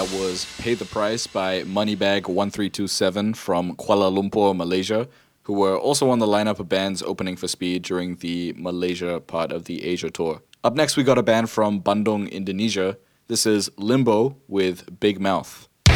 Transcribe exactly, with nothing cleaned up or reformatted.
That was Pay the Price by Moneybag one three two seven from Kuala Lumpur, Malaysia, who were also on the lineup of bands opening for Speed during the Malaysia part of the Asia tour. Up next, we got a band from Bandung, Indonesia. This is Limbo with Big Mouth.